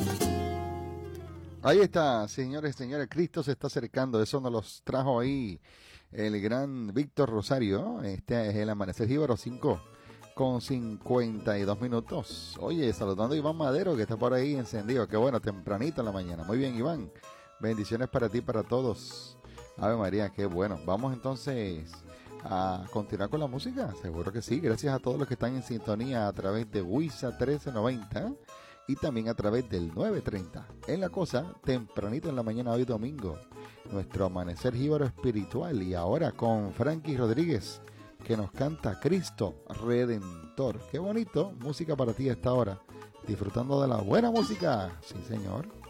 Ahí está, señores, señores, Cristo se está acercando, eso nos los trajo ahí el gran Víctor Rosario. Este es el Amanecer Jíbaro 5:52. Oye, saludando a Iván Madero, que está por ahí encendido, qué bueno, tempranito en la mañana. Muy bien, Iván, bendiciones para ti, para todos. Ave María, qué bueno. Vamos entonces a continuar con la música, seguro que sí, gracias a todos los que están en sintonía a través de WISA 1390 y también a través del 930. En la cosa, tempranito en la mañana hoy domingo, nuestro Amanecer Jíbaro espiritual, y ahora con Frankie Rodríguez, que nos canta Cristo Redentor. Qué bonito, música para ti a esta hora, disfrutando de la buena música, sí señor.